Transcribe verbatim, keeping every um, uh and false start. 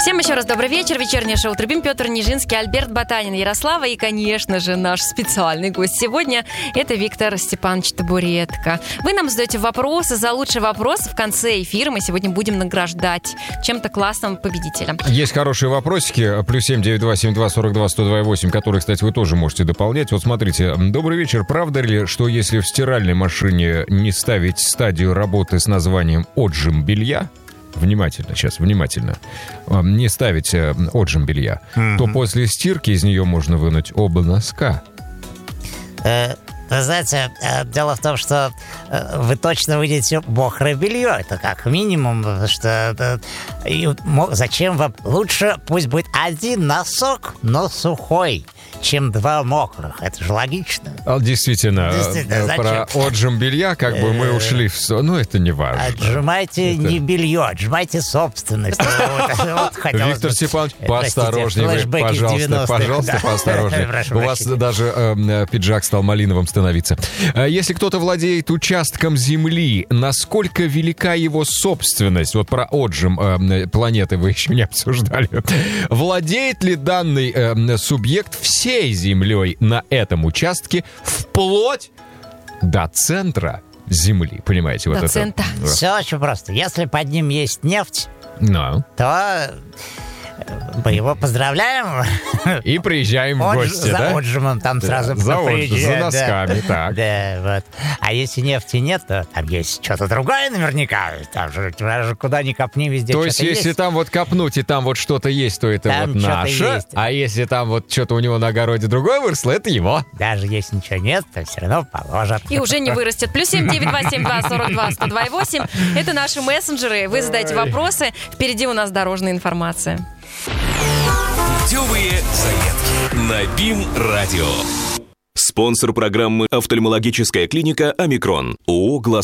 Всем еще раз добрый вечер. Вечернее шоу «Трубим». Петр Нижинский, Альберт Ботанин, Ярослава и, конечно же, наш специальный гость сегодня – это Виктор Степанович Табуретка. Вы нам задаете вопросы. За лучший вопрос в конце эфира мы сегодня будем награждать чем-то классным победителя. Есть хорошие вопросики. Плюс семь девять два семь два сорок два сто два восемь, которые, кстати, вы тоже можете дополнять. Вот смотрите. Добрый вечер. Правда ли, что если в стиральной машине не ставить стадию работы с названием «отжим белья», внимательно, сейчас, внимательно, не ставить отжим белья, mm-hmm. то после стирки из нее можно вынуть оба носка? Э, вы знаете, э, дело в том, что э, вы точно выйдете мокрое белье. Это как минимум, потому что э, и, мо, зачем вам? Лучше пусть будет один носок, но сухой, чем два мокрых. Это же логично. Действительно, Действительно про отжим белья, как бы мы ушли в... Ну, это не важно. Отжимайте это... не белье, отжимайте собственность. Виктор Степанович, поосторожнее, пожалуйста, пожалуйста, поосторожнее. У вас даже пиджак стал малиновым становиться. Если кто-то владеет участком земли, насколько велика его собственность? Вот про отжим планеты вы еще не обсуждали. Владеет ли данный субъект всей землей на этом участке вплоть до центра земли? Понимаете, вот до это. Центра. Все очень просто. Если под ним есть нефть, no. то мы его поздравляем. И приезжаем в гости, за да? За отжимом там да, сразу за, приезжаем. за носками, да, так. Да, вот. А если нефти нет, то там есть что-то другое наверняка. Там же, же куда ни копни, везде то есть, что-то если есть. там вот копнуть, и там вот что-то есть, то это там вот наше. Есть. А если там вот что-то у него на огороде другое выросло, это его. Даже если ничего нет, то все равно положат. И уже не вырастет. Плюс семь девять два семь два сорок два сто два восемь. Это наши мессенджеры. Вы задаете вопросы. Впереди у нас дорожная информация. Путевые заметки на БИМ-радио. Спонсор программы «Офтальмологическая клиника Омикрон». ООО «Глаз